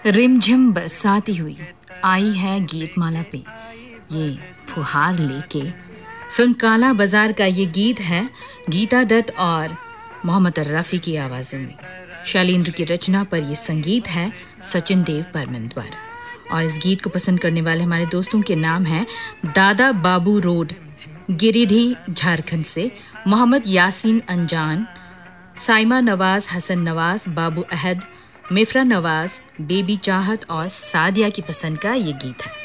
रिमझिम बरसाती हुई आई है गीतमाला पे ये फुहार लेके। फिल्म काला बाजार का ये गीत है गीता दत्त और मोहम्मद रफ़ी की आवाज़ों में। शैलेंद्र की रचना पर यह संगीत है सचिन देव बर्मन द्वारा। और इस गीत को पसंद करने वाले हमारे दोस्तों के नाम हैं दादा बाबू रोड, गिरिधी, झारखंड से मोहम्मद यासीन अंजान, साइमा नवाज, हसन नवाज, बाबू अहद, मिफ्रा नवाज, बेबी चाहत और सादिया की पसंद का ये गीत है।